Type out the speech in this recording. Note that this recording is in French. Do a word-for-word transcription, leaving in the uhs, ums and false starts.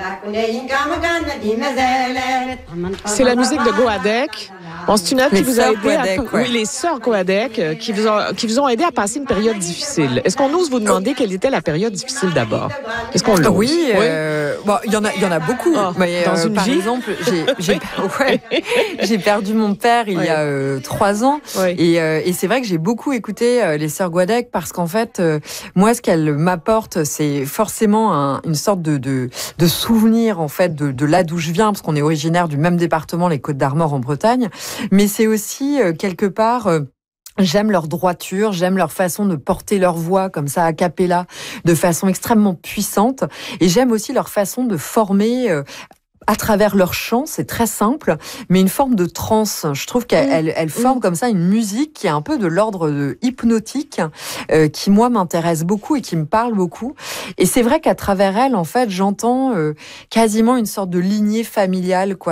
C'est la musique de Goadec. Bon, c'est une œuvre qui vous a aidé Goadec, à... ouais. Oui, les sœurs Goadec euh, qui vous ont qui vous ont aidé à passer une période difficile. Est-ce qu'on ose vous demander quelle était la période difficile d'abord? Est-ce qu'on l'ose? Oui, euh, bon, il y en a, il y en a beaucoup. Oh, mais, dans euh, une par vie? exemple, j'ai, j'ai, ouais, j'ai perdu mon père il ouais. y a euh, trois ans, ouais. et, euh, et c'est vrai que j'ai beaucoup écouté euh, les sœurs Goadec parce qu'en fait, euh, moi, ce qu'elles m'apportent, c'est forcément un, une sorte de, de, de souvenir en fait de, de là d'où je viens, parce qu'on est originaire du même département, les Côtes-d'Armor en Bretagne, mais c'est aussi euh, quelque part. Euh, J'aime leur droiture, j'aime leur façon de porter leur voix comme ça a cappella de façon extrêmement puissante, et j'aime aussi leur façon de former euh, à travers leur chant, c'est très simple, mais une forme de transe. Je trouve qu'elle mmh. elle, elle forme mmh. comme ça une musique qui est un peu de l'ordre de hypnotique, euh, qui moi m'intéresse beaucoup et qui me parle beaucoup. Et c'est vrai qu'à travers elle, en fait, j'entends euh, quasiment une sorte de lignée familiale, quoi.